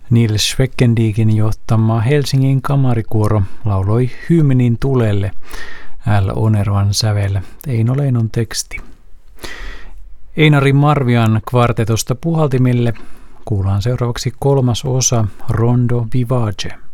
Nils Schweckendikin johtama Helsingin kamarikuoro lauloi hymnin tulelle L. Onervan sävel, Eino Leinon teksti. Einari Marvian kvartetosta puhaltimille kuullaan seuraavaksi 3. osa Rondo Vivace.